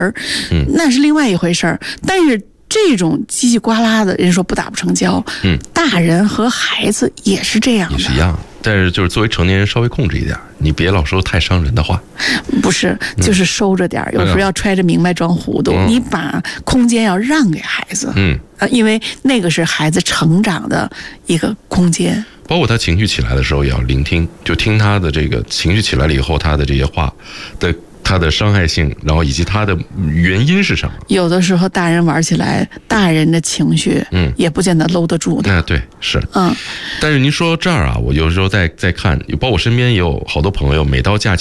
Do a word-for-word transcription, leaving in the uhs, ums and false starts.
嗯， 那是另外一回事儿。但是这种叽叽呱啦的，人说不打不成交， 嗯， 大人和孩子也是这样的， 也是一样。但是就是作为成年人，稍微控制一点，你别老说太伤人的话。 不是，就是收着点、嗯、有时候要揣着明白装糊涂、嗯。你把空间要让给孩子， 嗯， 呃，因为那个是孩子成长的一个空间。 包括他情绪起来的时候，也要聆听，就听他的这个情绪起来了以后，他的这些话的。它的伤害性，然后以及它的原因是什么？ 有的时候大人玩起来，大人的情绪，嗯，也不见得搂得住的。 那、嗯、对是， 嗯。 但是您说这儿啊，我有时候在在看，包括我身边也有好多朋友，每到假期。